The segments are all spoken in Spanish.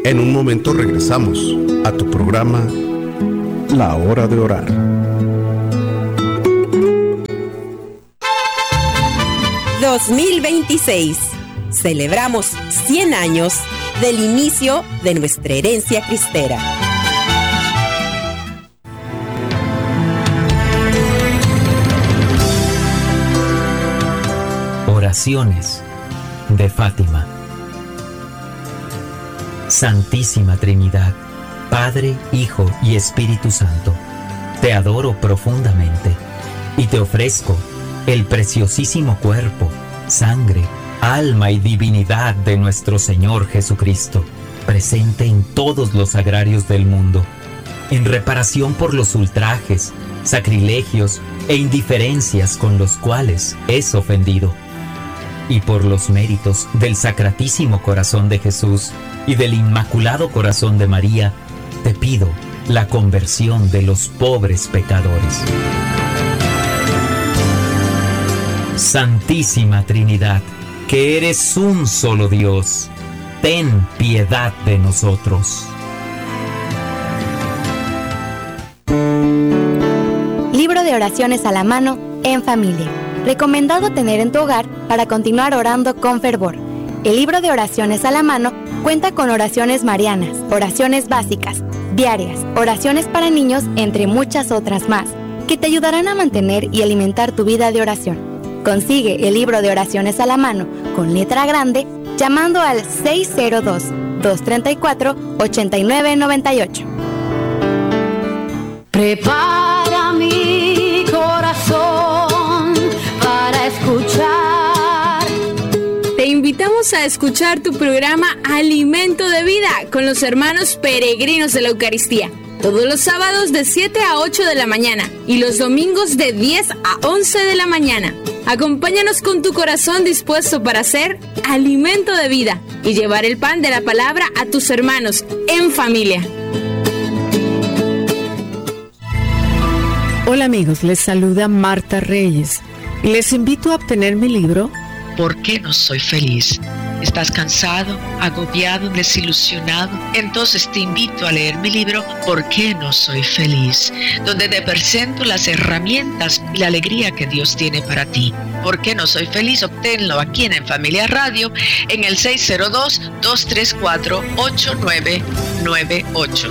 En un momento regresamos a tu programa La Hora de Orar. ...2026... Celebramos 100 años del inicio de nuestra herencia cristera. Oraciones de Fátima. Santísima Trinidad, Padre, Hijo y Espíritu Santo, te adoro profundamente y te ofrezco el preciosísimo cuerpo, sangre, alma y divinidad de nuestro Señor Jesucristo, presente en todos los sagrarios del mundo, en reparación por los ultrajes, sacrilegios e indiferencias con los cuales es ofendido, y por los méritos del Sacratísimo Corazón de Jesús y del Inmaculado Corazón de María, te pido la conversión de los pobres pecadores. Santísima Trinidad, que eres un solo Dios, ten piedad de nosotros. Libro de oraciones a la mano en familia. Recomendado tener en tu hogar para continuar orando con fervor. El libro de oraciones a la mano cuenta con oraciones marianas, oraciones básicas, diarias, oraciones para niños, entre muchas otras más, que te ayudarán a mantener y alimentar tu vida de oración. Consigue el libro de oraciones a la mano con letra grande llamando al 602-234-8998. Prepara mi corazón para escuchar. Te invitamos a escuchar tu programa Alimento de Vida con los hermanos peregrinos de la Eucaristía. Todos los sábados de 7 a 8 de la mañana y los domingos de 10 a 11 de la mañana. Acompáñanos con tu corazón dispuesto para ser alimento de vida y llevar el pan de la palabra a tus hermanos en familia. Hola amigos, les saluda Marta Reyes y les invito a obtener mi libro ¿Por qué no soy feliz? ¿Estás cansado, agobiado, desilusionado? Entonces te invito a leer mi libro ¿Por qué no soy feliz?, donde te presento las herramientas y la alegría que Dios tiene para ti. ¿Por qué no soy feliz? Obténlo aquí en Familia Radio en el 602-234-8998.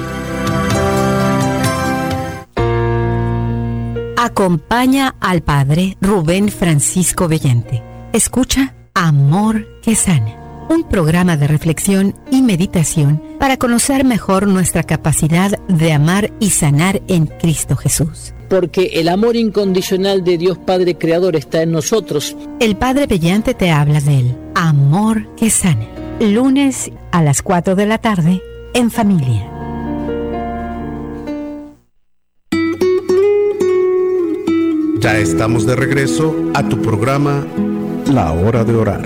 Acompaña al Padre Rubén Francisco Bellante. Escucha Amor que Sana, un programa de reflexión y meditación para conocer mejor nuestra capacidad de amar y sanar en Cristo Jesús. Porque el amor incondicional de Dios Padre Creador está en nosotros. El Padre Bellante te habla del Amor que Sana, lunes a las 4 de la tarde en familia. Ya estamos de regreso a tu programa La Hora de Orar.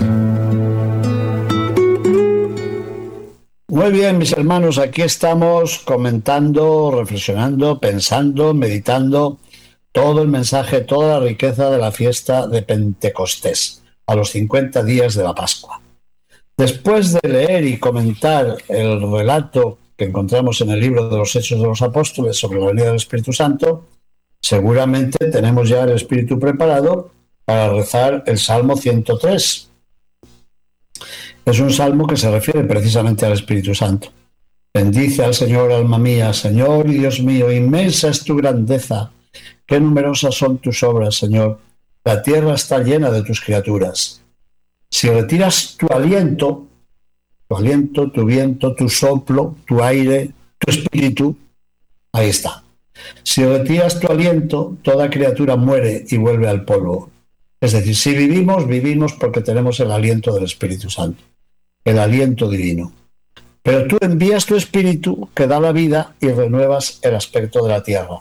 Muy bien, mis hermanos, aquí estamos comentando, reflexionando, pensando, meditando todo el mensaje, toda la riqueza de la fiesta de Pentecostés, a los 50 días de la Pascua. Después de leer y comentar el relato que encontramos en el libro de los Hechos de los Apóstoles sobre la venida del Espíritu Santo, seguramente tenemos ya el espíritu preparado para rezar el Salmo 103. Es un salmo que se refiere precisamente al Espíritu Santo. Bendice al Señor, alma mía, Señor y Dios mío, inmensa es tu grandeza, qué numerosas son tus obras, Señor. La tierra está llena de tus criaturas. Si retiras tu aliento, tu viento, tu soplo, tu aire, tu espíritu, ahí está. Si retiras tu aliento, toda criatura muere y vuelve al polvo. Es decir, si vivimos, vivimos porque tenemos el aliento del Espíritu Santo, el aliento divino. Pero tú envías tu espíritu que da la vida y renuevas el aspecto de la tierra.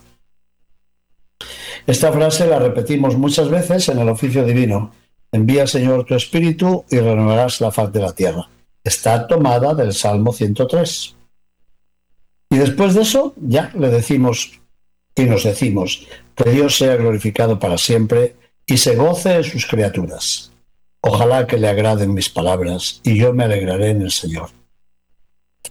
Esta frase la repetimos muchas veces en el oficio divino. Envía, Señor, tu espíritu y renovarás la faz de la tierra. Está tomada del Salmo 103. Y después de eso ya le decimos y nos decimos que Dios sea glorificado para siempre y se goce de sus criaturas. Ojalá que le agraden mis palabras y yo me alegraré en el Señor.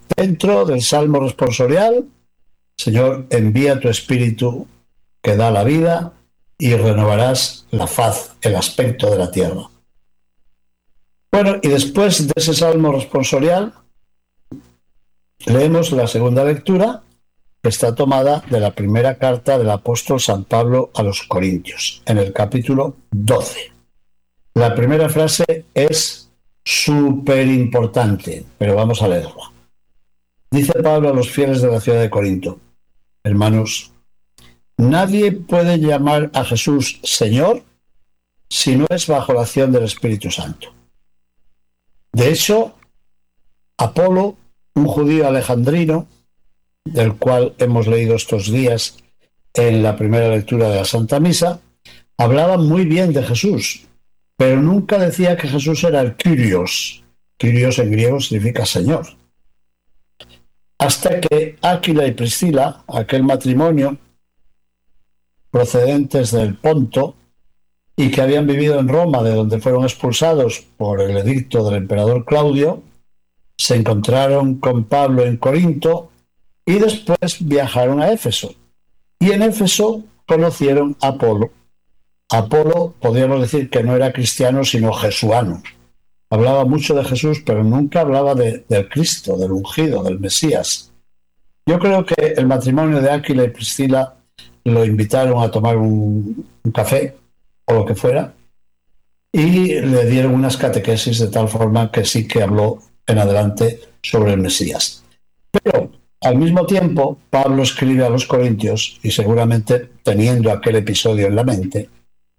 Dentro del Salmo responsorial, Señor, envía tu Espíritu que da la vida y renovarás la faz, el aspecto de la tierra. Bueno, y después de ese Salmo responsorial, leemos la segunda lectura, que está tomada de la primera carta del apóstol San Pablo a los Corintios, en el capítulo 12. La primera frase es súper importante, pero vamos a leerla. Dice Pablo a los fieles de la ciudad de Corinto: hermanos, nadie puede llamar a Jesús Señor si no es bajo la acción del Espíritu Santo. De hecho, Apolo, un judío alejandrino, del cual hemos leído estos días en la primera lectura de la Santa Misa, hablaba muy bien de Jesús, pero nunca decía que Jesús era el Kyrios. Kyrios en griego significa Señor. Hasta que Áquila y Priscila, aquel matrimonio procedentes del Ponto y que habían vivido en Roma, de donde fueron expulsados por el edicto del emperador Claudio, se encontraron con Pablo en Corinto y después viajaron a Éfeso. Y en Éfeso conocieron a Apolo. Apolo, podríamos decir que no era cristiano, sino jesuano. Hablaba mucho de Jesús, pero nunca hablaba del Cristo, del ungido, del Mesías. Yo creo que el matrimonio de Áquila y Priscila lo invitaron a tomar un café o lo que fuera y le dieron unas catequesis de tal forma que sí que habló en adelante sobre el Mesías. Pero al mismo tiempo, Pablo escribe a los Corintios, y seguramente teniendo aquel episodio en la mente,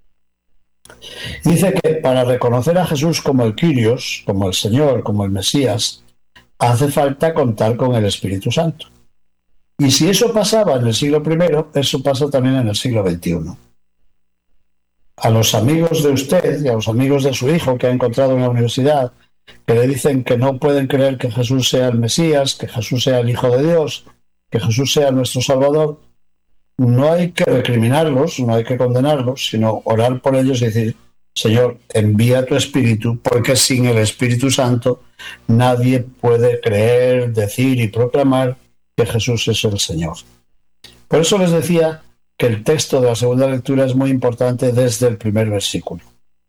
dice que para reconocer a Jesús como el Kyrios, como el Señor, como el Mesías, hace falta contar con el Espíritu Santo. Y si eso pasaba en el siglo I, eso pasa también en el siglo XXI. A los amigos de usted y a los amigos de su hijo que ha encontrado en la universidad, que le dicen que no pueden creer que Jesús sea el Mesías, que Jesús sea el Hijo de Dios, que Jesús sea nuestro Salvador, no hay que recriminarlos, no hay que condenarlos, sino orar por ellos y decir: Señor, envía tu Espíritu, porque sin el Espíritu Santo nadie puede creer, decir y proclamar que Jesús es el Señor. Por eso les decía que el texto de la segunda lectura es muy importante desde el primer versículo.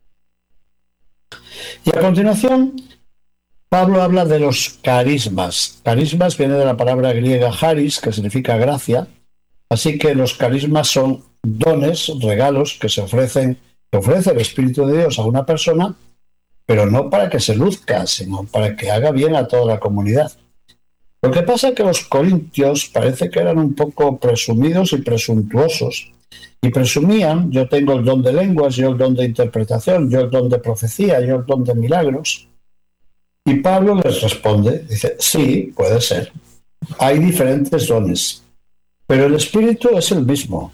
Y a continuación, Pablo habla de los carismas. Carismas viene de la palabra griega charis, que significa gracia. Así que los carismas son dones, regalos que ofrece el Espíritu de Dios a una persona, pero no para que se luzca, sino para que haga bien a toda la comunidad. Lo que pasa es que los corintios parece que eran un poco presumidos y presuntuosos, y presumían: yo tengo el don de lenguas, yo el don de interpretación, yo el don de profecía, yo el don de milagros. Y Pablo les responde, dice: sí, puede ser. Hay diferentes dones, pero el Espíritu es el mismo.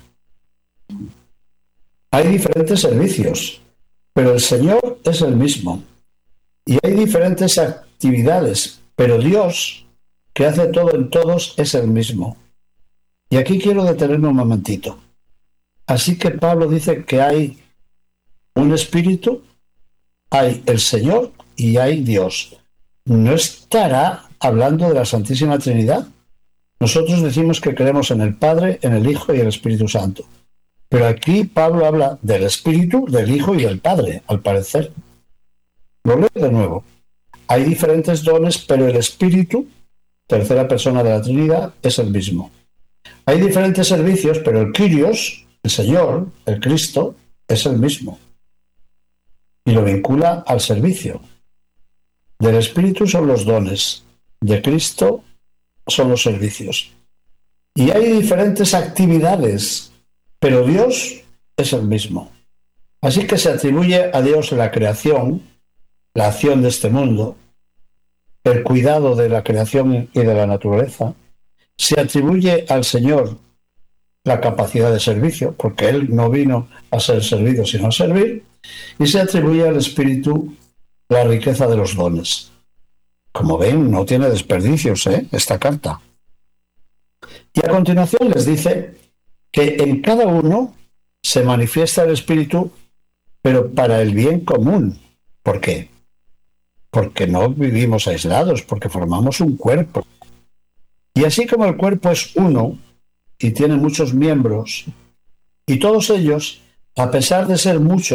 Hay diferentes servicios, pero el Señor es el mismo. Y hay diferentes actividades, pero Dios, que hace todo en todos, es el mismo. Y aquí quiero detenerme un momentito. Así que Pablo dice que hay un Espíritu, hay el Señor y hay Dios. ¿No estará hablando de la Santísima Trinidad? Nosotros decimos que creemos en el Padre, en el Hijo y el Espíritu Santo. Pero aquí Pablo habla del Espíritu, del Hijo y del Padre, al parecer. Lo leo de nuevo. Hay diferentes dones, pero el Espíritu, tercera persona de la Trinidad, es el mismo. Hay diferentes servicios, pero el Kyrios, el Señor, el Cristo, es el mismo. Y lo vincula al servicio. Del Espíritu son los dones, de Cristo son los servicios. Y hay diferentes actividades, pero Dios es el mismo. Así que se atribuye a Dios la creación, la acción de este mundo, el cuidado de la creación y de la naturaleza. Se atribuye al Señor la capacidad de servicio, porque Él no vino a ser servido sino a servir, y se atribuye al Espíritu la riqueza de los dones. Como ven, no tiene desperdicios, esta carta. Y a continuación les dice que en cada uno se manifiesta el Espíritu, pero para el bien común. ¿Por qué? Porque no vivimos aislados, porque formamos un cuerpo. Y así como el cuerpo es uno y tiene muchos miembros, y todos ellos, a pesar de ser muchos,